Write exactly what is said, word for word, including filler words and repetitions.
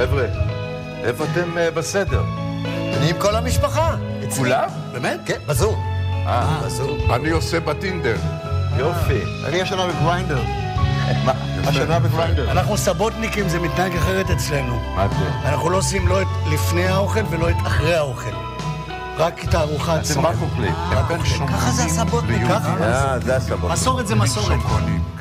חבר'ה, איפה אתם uh, בסדר? אני עם כל המשפחה. כולם? באמת? כן, בזום. אה, בזום. אני עושה בטינדר. יופי. אני השנה בגריינדר. מה? השנה בגריינדר. אנחנו סבותניקים, זה מתנהג אחרת אצלנו. מה זה? אנחנו לא עושים לא את לפני האוכל ולא את אחרי האוכל. רק את הארוחה אתם עצמה. רק אוכלים. הבן שומרים ככה זה הסבותניק, ככה. אה, זה הסבון. מסורת זה מסורת. שוקונים.